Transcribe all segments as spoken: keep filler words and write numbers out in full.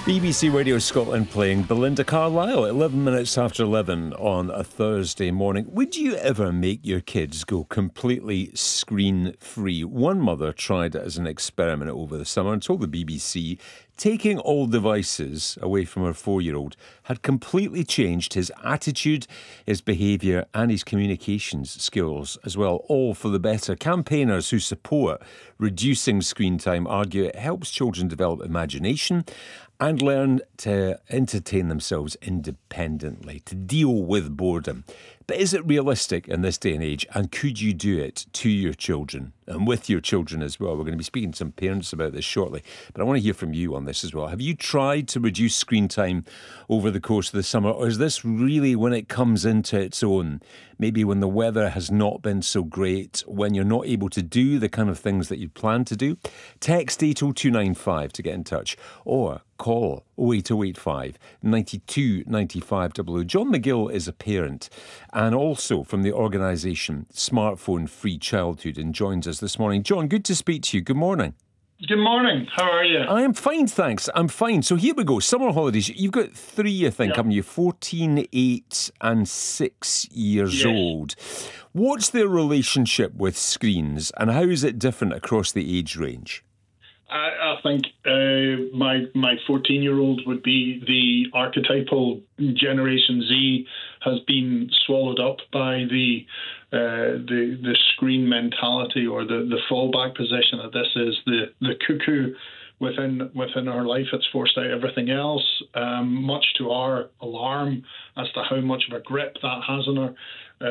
B B C Radio Scotland playing Belinda Carlisle at eleven minutes after eleven on a Thursday morning. Would you ever make your kids go completely screen-free? One mother tried it as an experiment over the summer and told the B B C taking all devices away from her four-year-old had completely changed his attitude, his behaviour and his communications skills as well, all for the better. Campaigners who support reducing screen time argue it helps children develop imagination and learn to entertain themselves independently, to deal with boredom. But is it realistic in this day and age, and could you do it to your children and with your children as well? We're going to be speaking to some parents about this shortly, but I want to hear from you on this as well. Have you tried to reduce screen time over the course of the summer, or is this really when it comes into its own? Maybe when the weather has not been so great, when you're not able to do the kind of things that you plan to do? Text eight oh two nine five to get in touch, or call oh eight oh eight five, nine two nine five double oh. John McGill is a parent and also from the organisation Smartphone Free Childhood and joins us this morning. John, good to speak to you. Good morning. Good morning. How are you? I am fine, thanks. I'm fine. So here we go. Summer holidays. You've got three, I think, yeah. haven't you? fourteen, eight and six years yes. old. What's their relationship with screens and how is it different across the age range? I, I think uh, my my fourteen-year-old would be the archetypal Generation Z has been swallowed up by the uh, the the screen mentality, or the, the fallback position that this is the, the cuckoo within within our life. It's forced out everything else, um, much to our alarm as to how much of a grip that has on her.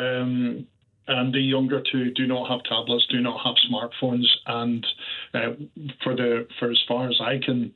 Um, And the younger two do not have tablets, do not have smartphones, and uh, for the for as far as I can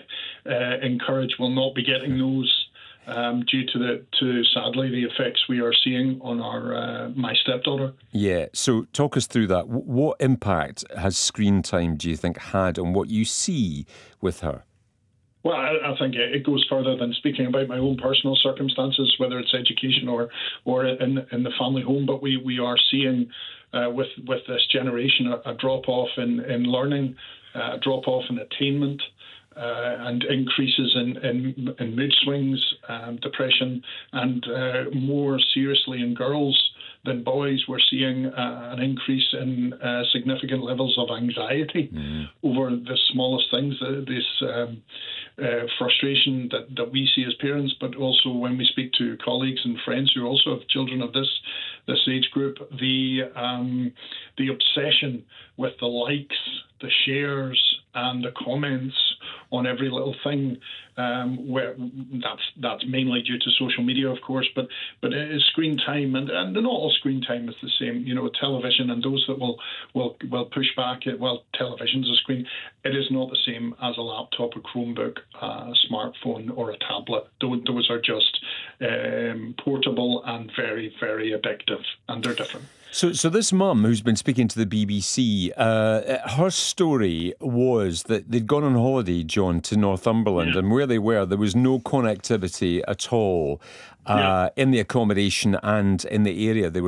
uh, encourage, will not be getting those um, due to the to sadly the effects we are seeing on our uh, my stepdaughter. Yeah. So talk us through that. What impact has screen time, do you think, had on what you see with her? Well, I, I think it goes further than speaking about my own personal circumstances, whether it's education or or in in the family home. But we, we are seeing uh, with with this generation a, a drop off in in learning, uh, a drop off in attainment, uh, and increases in in, in mood swings, um, depression, and uh, more seriously in girls than boys. We're seeing uh, an increase in uh, significant levels of anxiety mm. over the smallest things. Uh, this um, uh, frustration that, that we see as parents, but also when we speak to colleagues and friends who also have children of this this age group, the um, the obsession with the likes, the shares, and the comments on every little thing. Um, where that's that's mainly due to social media, of course, but but it is screen time, and, and not all screen time is the same. You know, television, and those that will will will push back at, well, television's a screen. It is not the same as a laptop, a Chromebook, a smartphone, or a tablet. Those, those are just um, portable and very, very addictive, and they're different. So, so this mum who's been speaking to the B B C, uh, her story was that they'd gone on holiday, John, to Northumberland, yeah. and where they were, there was no connectivity at all uh, yeah. in the accommodation and in the area they were